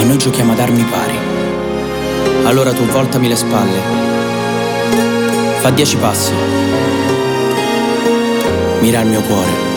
ma noi giochiamo ad armi pari. Allora tu voltami le spalle, fa 10 passi, mira al mio cuore.